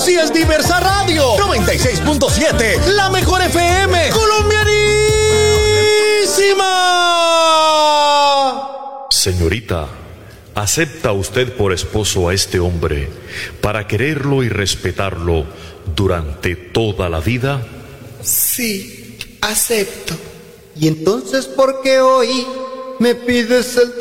Si es Diversa Radio 96.7, la mejor FM colombianísima. Señorita, ¿acepta usted por esposo a este hombre para quererlo y respetarlo durante toda la vida? Sí, acepto. Y entonces, ¿por qué hoy me pides el